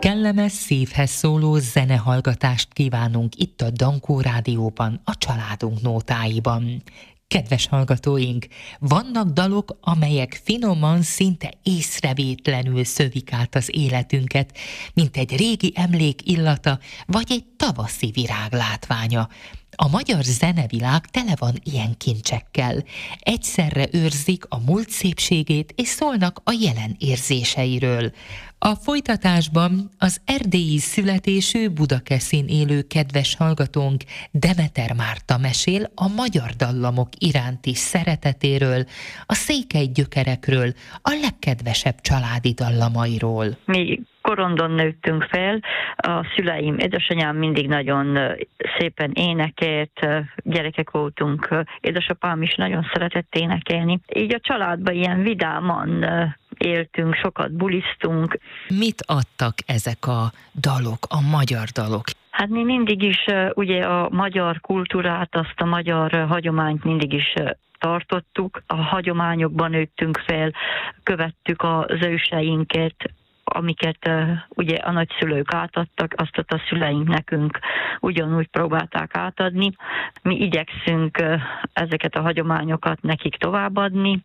Kellemes, szívhez szóló zenehallgatást kívánunk itt a Dankó Rádióban, a családunk nótáiban. Kedves hallgatóink, vannak dalok, amelyek finoman, szinte észrevétlenül szövik át az életünket, mint egy régi emlék illata, vagy egy tavaszi virág látványa. A magyar zenevilág tele van ilyen kincsekkel. Egyszerre őrzik a múlt szépségét, és szólnak a jelen érzéseiről. A folytatásban az erdélyi születésű Budakeszin élő kedves hallgatónk Demeter Márta mesél a magyar dallamok iránti szeretetéről, a székely gyökerekről, a legkedvesebb családi dallamairól. Mi Korondon nőttünk fel, a szüleim, édesanyám mindig nagyon szépen énekelt, gyerekek voltunk, édesapám is nagyon szeretett énekelni. Így a családban ilyen vidáman éltünk, sokat bulisztunk. Mit adtak ezek a dalok, a magyar dalok? Hát mi mindig is ugye a magyar kultúrát, azt a magyar hagyományt mindig is tartottuk. A hagyományokban nőttünk fel, követtük az őseinket, amiket ugye a nagyszülők átadtak, azt a szüleink nekünk ugyanúgy próbálták átadni. Mi igyekszünk ezeket a hagyományokat nekik továbbadni.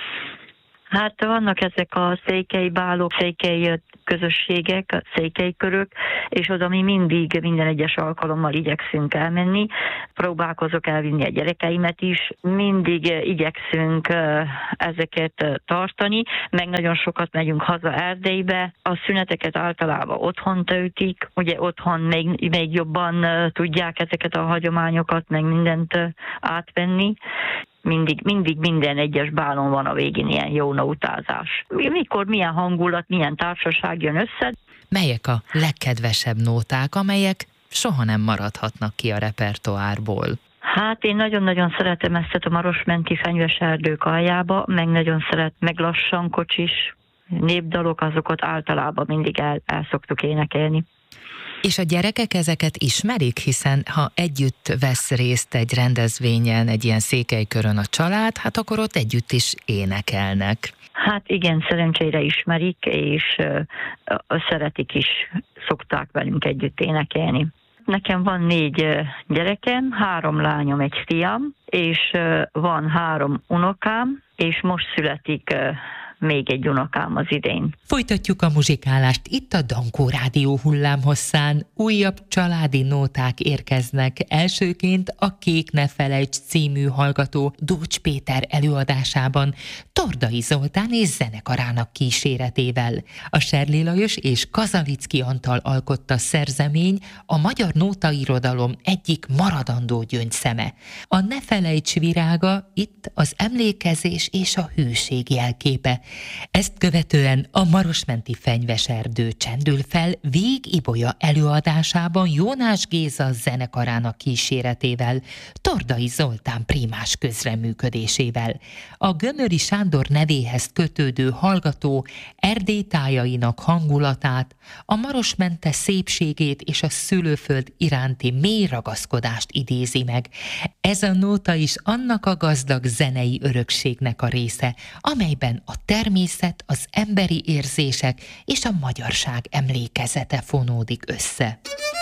Hát vannak ezek a székely bálok, székely közösségek, székely körök, és oda mi mindig, minden egyes alkalommal igyekszünk elmenni. Próbálkozok elvinni a gyerekeimet is. Mindig igyekszünk ezeket tartani, meg nagyon sokat megyünk haza Erdélybe. A szüneteket általában otthon töltik, ugye otthon még jobban tudják ezeket a hagyományokat, meg mindent átvenni. Mindig minden egyes bálon van a végén ilyen jó nótázás. Mikor, milyen hangulat, milyen társaság jön össze. Melyek a legkedvesebb nóták, amelyek soha nem maradhatnak ki a repertoárból? Hát én nagyon-nagyon szeretem ezt a marosmenti fenyves erdők aljába, meg nagyon meg lassan kocsis népdalok, azokat általában mindig el szoktuk énekelni. És a gyerekek ezeket ismerik, hiszen ha együtt vesz részt egy rendezvényen, egy ilyen székelykörön a család, hát akkor ott együtt is énekelnek. Hát igen, szerencsére ismerik, és szeretik is, szokták velünk együtt énekelni. Nekem van 4 gyerekem, 3 lányom, egy fiam, és van 3 unokám, és most születik még egy unokám az idén. Folytatjuk a muzsikálást itt a Dankó Rádió hullámhosszán. Újabb családi nóták érkeznek. Elsőként a Kék ne felejts című hallgató Dócs Péter előadásában Tordai Zoltán és zenekarának kíséretével. A Serlé Lajos és Kazalicki Antal alkotta szerzemény a magyar nótairodalom egyik maradandó gyöngyszeme. A Ne felejts virága itt az emlékezés és a hűség jelképe. Ezt követően a marosmenti fenyves erdő csendül fel Vég Ibolya előadásában Jónás Géza zenekarának kíséretével, Tordai Zoltán prímás közreműködésével. A Gömöri Sándor nevéhez kötődő hallgató Erdély tájainak hangulatát, a marosmente szépségét és a szülőföld iránti mély ragaszkodást idézi meg. Ez a nóta is annak a gazdag zenei örökségnek a része, amelyben a természet, az emberi érzések és a magyarság emlékezete fonódik össze.